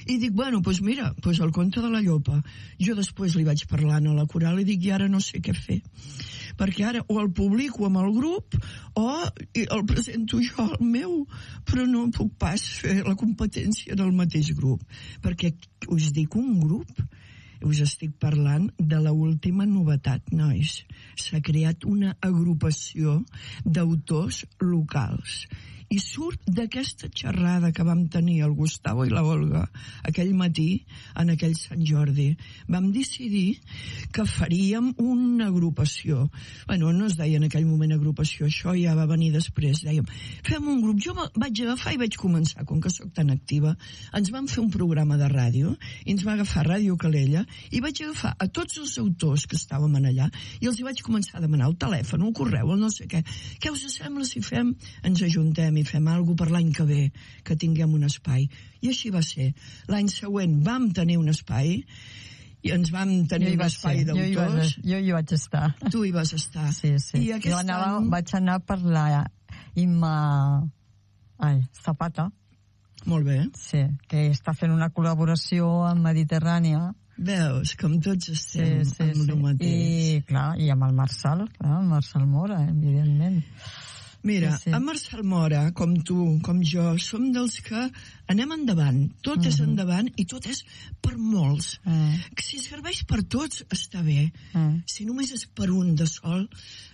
I dic, bueno, doncs mira, el conte de la llopa. Jo després li vaig parlant a la coral i dic, i ara no sé què fer. Perquè ara o el publico amb el grup o el presento jo al meu, però no puc pas fer la competència del mateix grup. Perquè us dic un grup, us estic parlant de l'última novetat, nois. S'ha creat una agrupació d'autors locals. I surt d'aquesta xerrada que vam tenir el Gustavo i la Olga aquell matí, en aquell Sant Jordi. Vam decidir que faríem una agrupació. Bueno, no es deia en aquell moment agrupació, això ja va venir després. Dèiem, fem un grup. Jo vaig agafar i vaig començar, com que sóc tan activa, ens vam fer un programa de ràdio, i ens va agafar Ràdio Calella, i vaig agafar a tots els autors que estàvem allà, i els hi vaig començar a demanar el telèfon, el correu, el no sé què. Què us sembla si fem? Ens ajuntem i fem alguna cosa per l'any que ve, que tinguem un espai. I així va ser. L'any següent vam tenir un espai, i ens vam tenir un espai d'autors. Jo hi vaig estar. Tu hi vas estar. Sí. I vaig anar per la Imma Zapata. Molt bé. Sí, que està fent una col·laboració amb Mediterrània. Veus, com tots estem amb el mateix. I amb el Marçal Mora, evidentment. Mira, en Marçal Mora, com tu, com jo, som dels que anem endavant. Tot és endavant i tot és per molts. Si serveix per tots, està bé. Si només és per un de sol,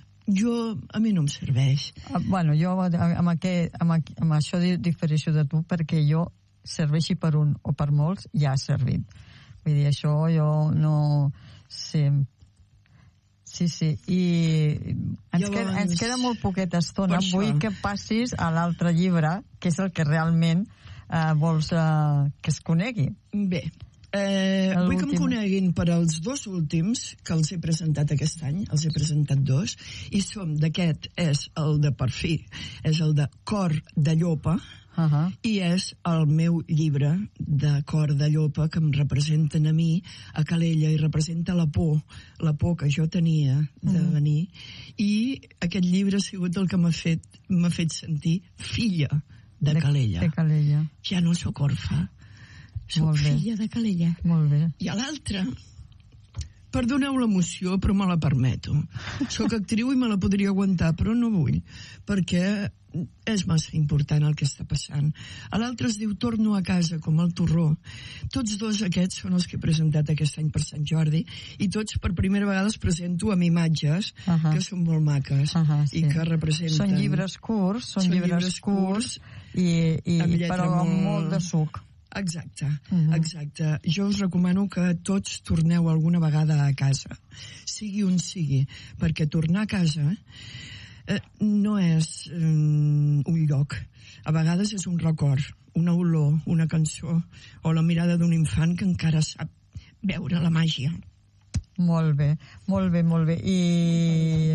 a mi no em serveix. Bueno, jo amb això difereixo de tu, perquè jo serveixi per un o per molts, ja ha servit. Vull dir, això jo no sé. Sí, i ens queda molt poqueta estona. Vull que passis a l'altre llibre, que és el que realment vols que es conegui. Bé, vull que em coneguin per als dos últims que els he presentat aquest any, els he presentat dos, i d'aquest és el de per fi, és el de Cor de Llopa, i és el meu llibre de Cor de Llopa, que em representen a mi a Calella, i representa la por que jo tenia de venir, i aquest llibre ha sigut el que m'ha fet sentir filla de Calella. Ja no sóc orfa, sóc filla de Calella. Molt bé. I a l'altre, perdoneu l'emoció, però me la permeto. Soc actriu i me la podria aguantar, però no vull, perquè és massa important el que està passant. A l'altre es diu Torno a casa, com el torró. Tots dos aquests són els que he presentat aquest any per Sant Jordi, i tots per primera vegada els presento amb imatges que són molt maques i que representen... Són llibres curts, però amb molt de suc. Exacte. Jo us recomano que tots torneu alguna vegada a casa, sigui on sigui, perquè tornar a casa no és un lloc. A vegades és un record, una olor, una cançó, o la mirada d'un infant que encara sap veure la màgia. Molt bé. I...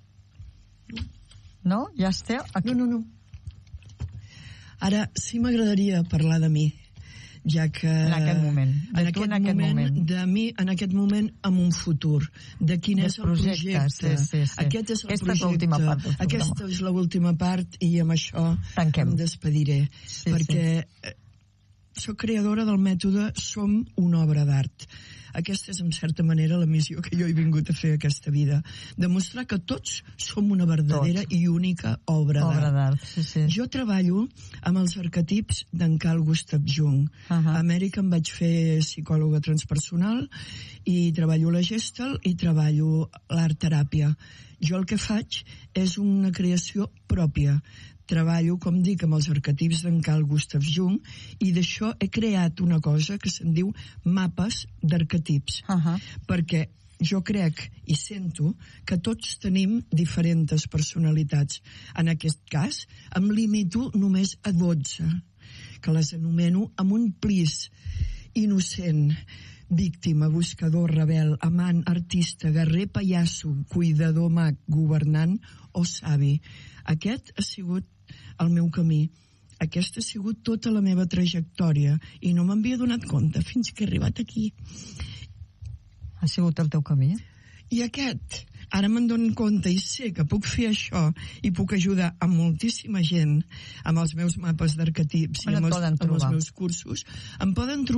No? Ja esteu? No. Ara sí m'agradaria parlar de mi, ja que... En aquest moment. De mi, en aquest moment, amb un futur. De quin és el projecte. Sí. Aquest és el projecte. Aquesta és l'última part, i amb això em despediré. Perquè soc creadora del mètode Som una obra d'art. Aquesta és, en certa manera, la missió que jo he vingut a fer aquesta vida. Demostrar que tots som una verdadera i única obra d'art. Sí. Jo treballo amb els arquetips d'en Carl Gustav Jung. A Amèrica em vaig fer psicòloga transpersonal, i treballo la Gestalt i treballo l'art-teràpia. Jo el que faig és una creació pròpia. Treballo, com dic, amb els arquetips d'en Carl Gustav Jung, i d'això he creat una cosa que se'n diu mapes d'arquetips. Perquè jo crec i sento que tots tenim diferents personalitats. En aquest cas, em limito només a 12, que les anomeno amb un plis: innocent, víctima, buscador, rebel, amant, artista, guerrer, pallasso, cuidador, mag, governant o savi. Aquest ha sigut el meu camí. Aquesta ha sigut tota la meva trajectòria, i no m'havia donat compte fins que he arribat aquí. Ha sigut el teu camí? I ara me'n dono compte i sé que puc fer això i puc ajudar a moltíssima gent amb els meus mapes d'arquetips i amb els meus cursos. Em poden trobar